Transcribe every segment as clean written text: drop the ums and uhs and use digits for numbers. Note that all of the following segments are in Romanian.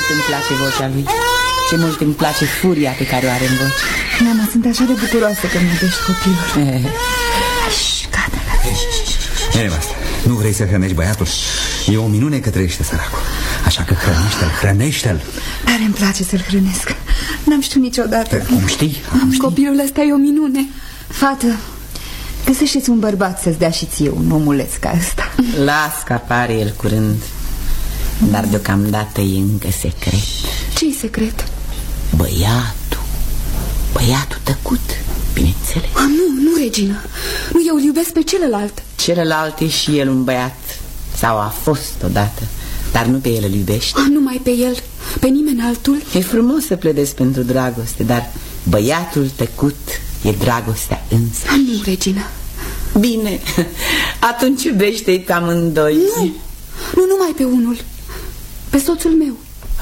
mult îmi place vocea lui. Ce mult îmi place furia pe care o are în voce. Mama, sunt așa de bucuroasă că mi-iubești copilul. Gata. Nevastă, nu vrei să hrănești băiatul? E o minune că trăiește săracul. Așa că hrănește-l. Dar îmi place să-l hrănesc. N-am știut niciodată. Cum știi? Copilul ăsta e o minune. Fată, găsește-ți un bărbat să-ți dea și ție un omuleț ca ăsta. Las că apare el curând. Dar deocamdată e încă secret. Ce-i secret? Băiatul tăcut, bineînțeles. Nu, regină. Nu, eu îl iubesc pe celălalt. Celălalt e și el un băiat. Sau a fost odată. Dar nu pe el îl iubești. Numai pe el, pe nimeni altul. E frumos să pledezi pentru dragoste, dar băiatul tăcut e dragostea însă. Nu, regină. Bine, atunci iubește-i pe amândoi. Nu numai pe unul. Pe soțul meu.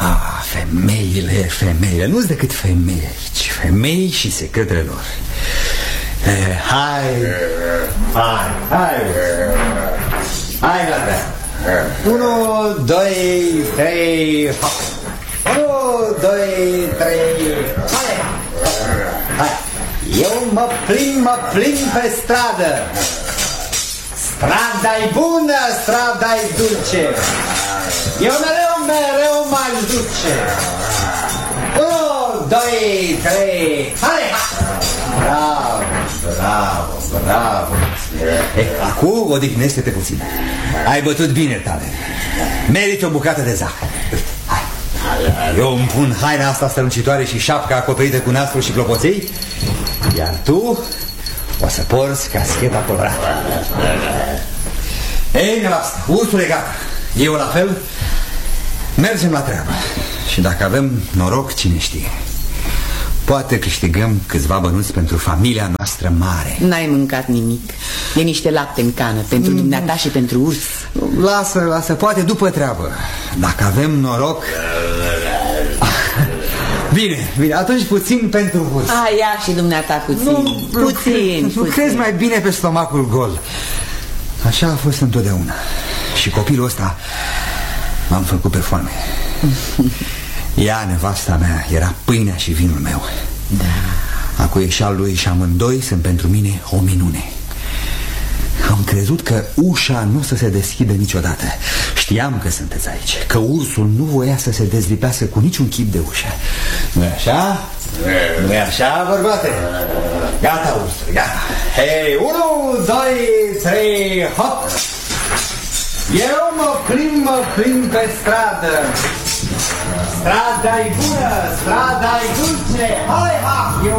Femeile, nu-s decât femei aici. Femei și secretele lor. Hai, gata. 1, 2, 3, hop. 1, 2, 3, hai. Eu mă plimb pe stradă. Strada-i bună, strada-i dulce. Eu mereu m-aș duce. 1, 2, 3, hai! Bravo. Acum odihnește-te puțin. Ai bătut bine, tale. Meriți o bucată de zahăr. Hai. Eu îmi pun haina asta strălucitoare și șapca acoperită cu nastrul și clopoței, iar tu o să porți cascheta colorată. Ei, nevastă, ursul e gata. Eu la fel. Mergem la treabă. Și dacă avem noroc, cine știe, poate câștigăm câțiva bănuți pentru familia noastră mare. N-ai mâncat nimic. E niște lapte în cană pentru dumneata și pentru urs. Lasă, poate după treabă. Dacă avem noroc. Bine, atunci puțin pentru urs. Ia și dumneata puțin. Puțin. Lucrezi mai bine pe stomacul gol. Așa a fost întotdeauna. Și copilul ăsta m-am făcut pe foame. Ea, nevasta mea, era pâinea și vinul meu. Da. Acu e și al lui și amândoi sunt pentru mine o minune. Am crezut că ușa nu o să se deschidă niciodată. Știam că sunteți aici, că ursul nu voia să se dezlipească cu niciun chip de ușă. Nu-i așa? Nu-i așa, bărbate? Gata, ursul, gata. Hei, 1, 2, 3, hop! Eu mă plimb pe stradă. Strada-i bună, strada-i dulce. Hai, eu